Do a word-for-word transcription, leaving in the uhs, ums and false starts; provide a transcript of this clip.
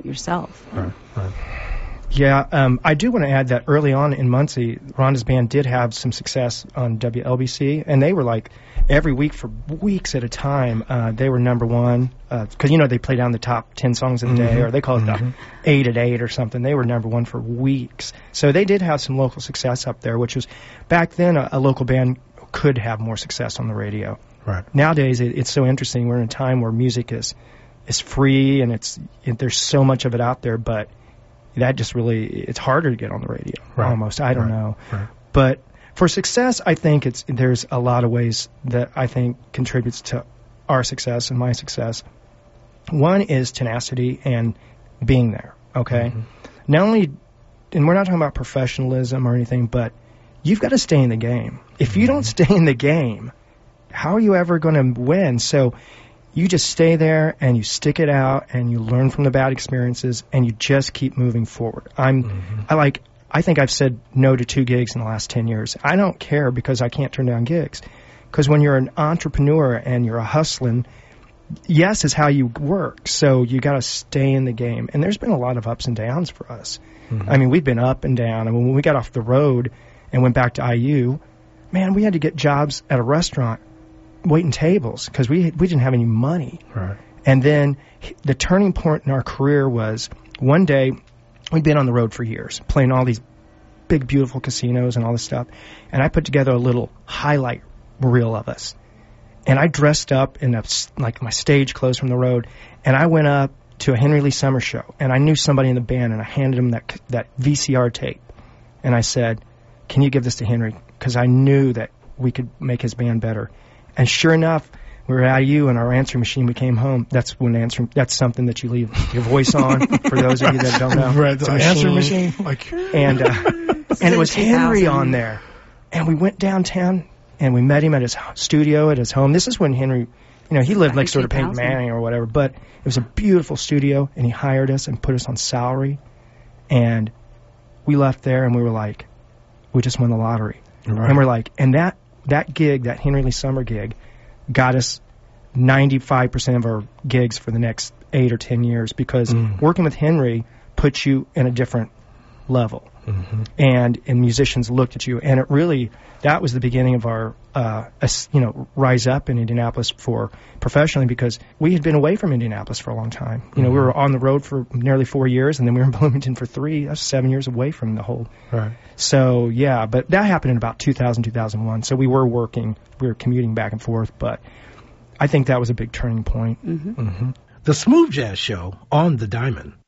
about yourself. Right, right. Yeah, um, I do want to add that early on in Muncie, Rhonda's band did have some success on W L B C, and they were like every week for weeks at a time. Uh, they were number one because uh, you know they play down the top ten songs of the Mm-hmm. day, or they call it Mm-hmm. the eight at eight or something. They were number one for weeks, so they did have some local success up there, which was back then a, a local band could have more success on the radio. Right. Nowadays, it, it's so interesting. We're in a time where music is is free, and it's it, there's so much of it out there, but that just really, it's harder to get on the radio, Right. almost. I don't Right. know. Right. But for success, I think it's there's a lot of ways that I think contributes to our success and my success. One is tenacity and being there, okay? Mm-hmm. Not only, and we're not talking about professionalism or anything, but you've got to stay in the game. If you don't stay in the game, how are you ever going to win? So you just stay there and you stick it out and you learn from the bad experiences and you just keep moving forward. I'm, Mm-hmm. I like, I think I've said no to two gigs in the last ten years. I don't care because I can't turn down gigs. Because when you're an entrepreneur and you're a hustling, yes is how you work. So you got to stay in the game. And there's been a lot of ups and downs for us. Mm-hmm. I mean, we've been up and down. I mean, when we got off the road and went back to I U, man, we had to get jobs at a restaurant waiting tables because we we didn't have any money. Right. And then the turning point in our career was one day we'd been on the road for years, playing all these big, beautiful casinos and all this stuff. And I put together a little highlight reel of us. And I dressed up in a, like my stage clothes from the road, and I went up to a Henry Lee Summer show, and I knew somebody in the band, and I handed him that that V C R tape, and I said, "Can you give this to Henry?" Because I knew that we could make his band better. And sure enough, we were at I U, and our answering machine, we came home. That's when answering, that's something that you leave your voice on, for those of you that don't know. Right, It's the a answering machine. Like, And, uh, and it was Henry on there. And we went downtown, and we met him at his studio, at his home. This is when Henry, you know, he lived next door to Peyton Manning or whatever, but it was a beautiful studio, and he hired us and put us on salary. And we left there, and we were like, we just won the lottery. Right. And we're like, and that, that gig, that Henry Lee Summer gig, got us ninety-five percent of our gigs for the next eight or ten years because Mm. working with Henry puts you in a different level. Mm-hmm. And and musicians looked at you, and it really, that was the beginning of our uh us, you know rise up in Indianapolis for professionally, because we had been away from Indianapolis for a long time. You know, Mm-hmm. we were on the road for nearly four years, and then we were in Bloomington for three. That's seven years away from the whole. Right. So yeah, but that happened in about two thousand, two thousand one. So we were working, we were commuting back and forth, but I think that was a big turning point. Mm-hmm. Mm-hmm. The Smooth Jazz Show on the Diamond